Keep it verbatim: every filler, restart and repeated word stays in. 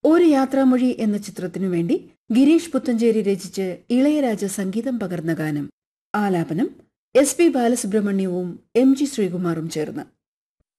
ഒരു യാത്രാമൊഴി എന്ന ചിത്രത്തിനു വേണ്ടി ഗിരീഷ് പുത്തഞ്ചേരി രചിച്ച് ഇളയരാജ സംഗീതം പകർന്ന ഗാനം. ആലാപനം എസ് പി ബാലസുബ്രഹ്മണ്യവും എം ജി ശ്രീകുമാറും ചേർന്ന്.